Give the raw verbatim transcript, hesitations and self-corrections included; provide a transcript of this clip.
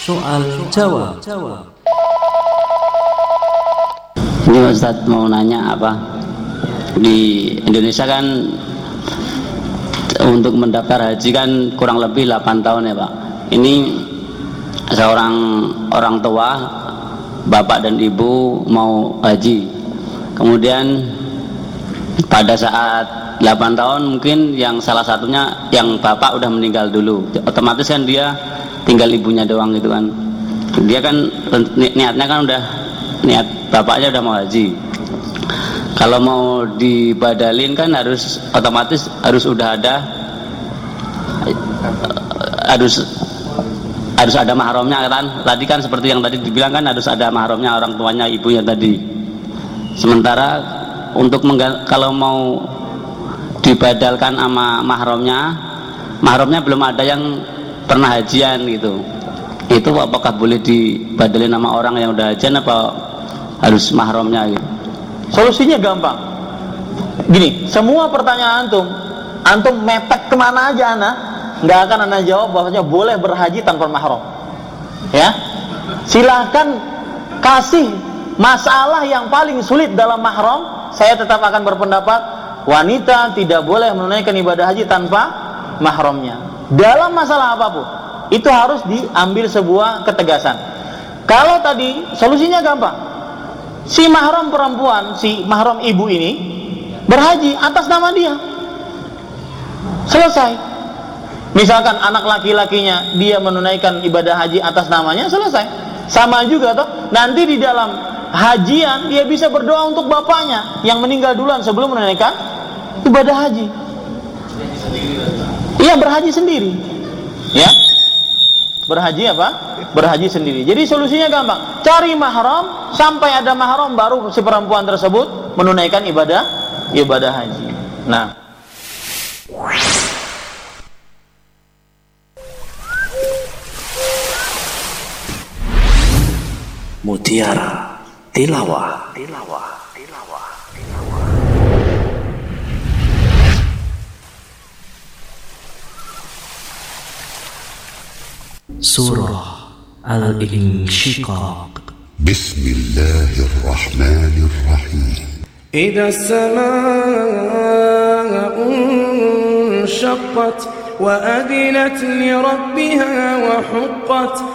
Soal jawab. Ini Ustadz mau nanya apa? Di Indonesia kan untuk mendaftar haji kan kurang lebih delapan tahun ya Pak. Ini seorang orang tua, bapak dan ibu mau haji. Kemudian pada saat delapan tahun mungkin yang salah satunya yang bapak udah meninggal dulu. Otomatis kan dia tinggal ibunya doang gitu kan. Dia kan ni- niatnya kan udah niat bapaknya udah mau haji. Kalau mau dibadalin kan harus otomatis harus udah ada harus harus ada mahramnya kan. Tadi kan seperti yang tadi dibilang kan harus ada mahramnya orang tuanya ibunya tadi. Sementara untuk menggal- kalau mau dibadalkan sama mahramnya, mahramnya belum ada yang pernah hajian gitu. Itu apakah boleh dibadalin sama orang yang udah hajian apa harus mahramnya gitu? Solusinya gampang. Gini, semua pertanyaan antum, antum mepet kemana aja ana, nggak akan ana jawab bahwasanya boleh berhaji tanpa mahram. Ya, silahkan kasih masalah yang paling sulit dalam mahram. Saya tetap akan berpendapat wanita tidak boleh menunaikan ibadah haji tanpa mahramnya. Dalam masalah apapun, itu harus diambil sebuah ketegasan. Kalau tadi solusinya gampang. Si mahram perempuan, si mahram ibu ini berhaji atas nama dia. Selesai. Misalkan anak laki-lakinya dia menunaikan ibadah haji atas namanya, selesai. Sama juga toh, nanti di dalam hajian dia bisa berdoa untuk bapaknya yang meninggal duluan sebelum menunaikan ibadah haji. Iya, berhaji sendiri. Ya. Berhaji apa? Berhaji sendiri. Jadi solusinya gampang. Cari mahram, sampai ada mahram baru si perempuan tersebut menunaikan ibadah ibadah haji. Nah, Mutiara Tilawah. Tilawah. Tilawah. Tilawah. Surah Al-Insyiqaq. Bismillahirrahmanirrahim. إذا السماء انشقت وأذنت لربها وحقت